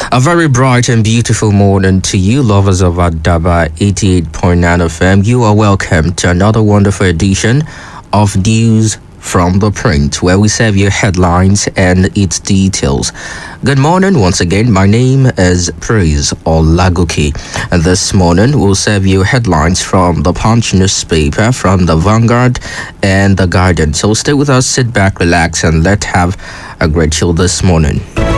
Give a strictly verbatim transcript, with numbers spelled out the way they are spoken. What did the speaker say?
A very bright and beautiful morning to you, lovers of Adaba eighty-eight point nine F M. You are welcome to another wonderful edition of News from the Print, where we serve you headlines and its details. Good morning once again. My name is Praise Olagoki, and this morning we'll serve you headlines from the Punch newspaper, from the Vanguard and the Guardian. So stay with us, sit back, relax, and let's have a great show this morning.